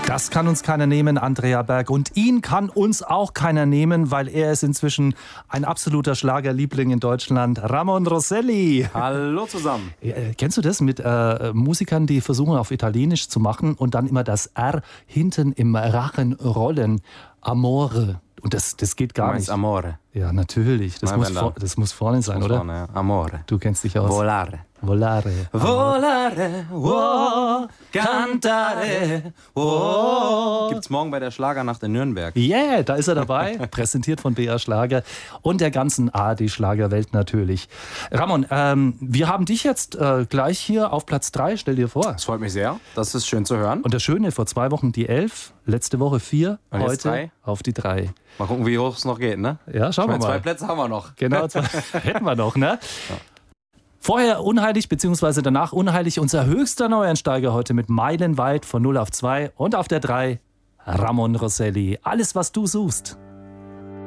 Das kann uns keiner nehmen, Andrea Berg. Und ihn kann uns auch keiner nehmen, weil er ist inzwischen ein absoluter Schlagerliebling in Deutschland. Ramon Rosselli. Hallo zusammen. Kennst du das mit Musikern, die versuchen auf Italienisch zu machen und dann immer das R hinten im Rachen rollen? Amore. Und das geht gar nicht. Amore. Ja, natürlich. Das muss vorne sein, oder? Vorne, ja. Amore. Du kennst dich aus. Volare. Volare. Volare, oh, cantare, oh. Gibt's morgen bei der Schlagernacht in Nürnberg. Yeah, da ist er dabei, präsentiert von BR Schlager und der ganzen ARD-Schlagerwelt natürlich. Ramon, wir haben dich jetzt gleich hier auf Platz 3, stell dir vor. Das freut mich sehr, das ist schön zu hören. Und das Schöne, vor 2 Wochen die 11, letzte Woche 4, und heute 3? Auf die 3. Mal gucken, wie hoch es noch geht, ne? Ja, schauen wir mal. 2 Plätze haben wir noch. Genau, 2 hätten wir noch, ne? Ja. Vorher unheilig, beziehungsweise danach unheilig, unser höchster Neueinsteiger heute mit meilenweit von 0 auf 2 und auf der 3 Ramon Rosselli. Alles, was du suchst.